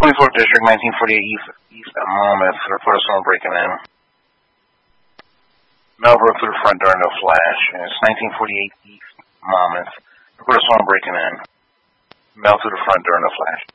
24th District, 1948 East at Monmouth. Report of someone breaking in. Male broke through the front door, no flash. It's 1948 East Monmouth. Report of someone breaking in. Male through the front door, no flash.